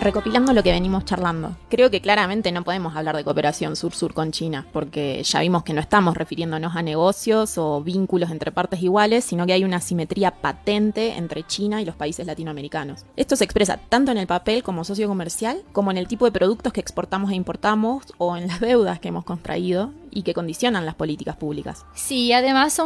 Recopilando lo que venimos charlando, creo que claramente no podemos hablar de cooperación sur-sur con China, porque ya vimos que no estamos refiriéndonos a negocios o vínculos entre partes iguales, sino que hay una asimetría patente entre China y los países latinoamericanos. Esto se expresa tanto en el papel como socio comercial, como en el tipo de productos que exportamos e importamos, o en las deudas que hemos contraído y que condicionan las políticas públicas. Sí, además son